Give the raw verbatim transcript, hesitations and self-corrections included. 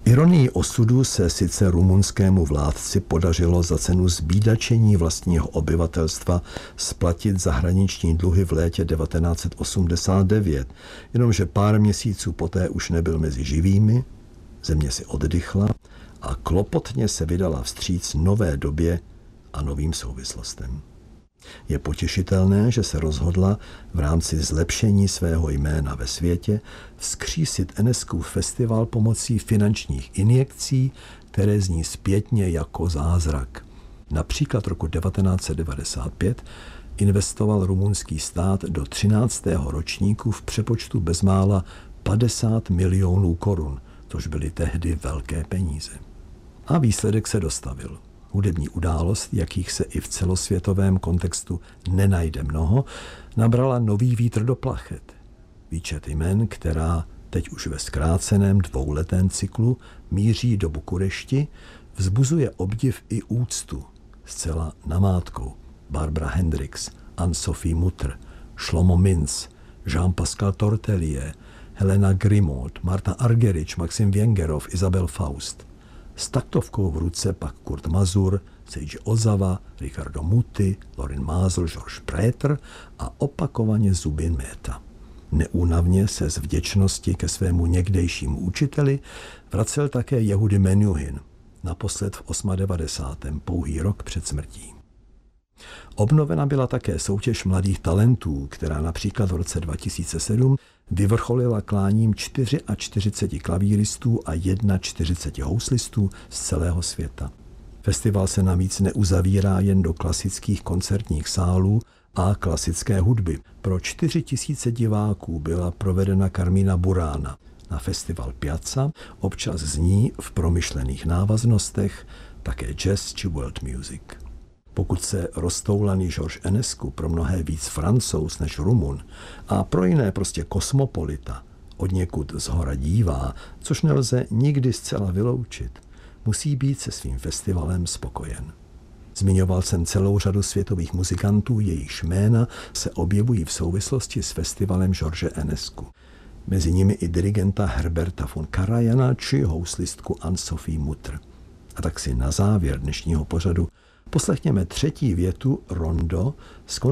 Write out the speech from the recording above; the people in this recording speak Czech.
Ironii osudu se sice rumunskému vládci podařilo za cenu zbídačení vlastního obyvatelstva splatit zahraniční dluhy v létě devatenáct set osmdesát devět, jenomže pár měsíců poté už nebyl mezi živými, země si oddychla a klopotně se vydala vstříc nové době a novým souvislostem. Je potěšitelné, že se rozhodla v rámci zlepšení svého jména ve světě vzkřísit Eneskův festival pomocí finančních injekcí, které zní zpětně jako zázrak. Například roku devatenáct set devadesát pět investoval rumunský stát do třináctého ročníku v přepočtu bezmála padesát milionů korun, což byly tehdy velké peníze. A výsledek se dostavil. Hudební událost, jakých se i v celosvětovém kontextu nenajde mnoho, nabrala nový vítr do plachet. Výčet jmen, která teď už ve zkráceném dvouletém cyklu míří do Bukurešti, vzbuzuje obdiv i úctu, zcela namátkou. Barbara Hendricks, Anne-Sophie Mutter, Shlomo Mintz, Jean-Pascal Tortelier, Helena Grimaud, Marta Argerich, Maxim Věngerov, Isabel Faust. S taktovkou v ruce pak Kurt Masur, Seiji Ozawa, Ricardo Muti, Lorin Maazel, Georges Prater a opakovaně Zubin Mehta. Neúnavně se z vděčnosti ke svému někdejšímu učiteli vracel také Yehudi Menuhin, naposled v devadesátém osmém pouhý rok před smrtí. Obnovena byla také soutěž mladých talentů, která například v roce dva tisíce sedm vyvrcholila kláním čtyřiceti čtyř klavíristů a čtyřiceti jednoho houslistů z celého světa. Festival se navíc neuzavírá jen do klasických koncertních sálů a klasické hudby. Pro čtyři tisíce diváků byla provedena Carmina Burana. Na festival Piazza občas zní v promyšlených návaznostech také jazz či world music. Pokud se roztoulaný Georges Enescu, pro mnohé víc Francouz než Rumun a pro jiné prostě kosmopolita, odněkud zhora dívá, což nelze nikdy zcela vyloučit, musí být se svým festivalem spokojen. Zmiňoval jsem celou řadu světových muzikantů, jejichž jména se objevují v souvislosti s festivalem George Enescu. Mezi nimi i dirigenta Herberta von Karajana či houslistku Anne-Sophie Mutter. A tak si na závěr dnešního pořadu poslechněme třetí větu Rondo z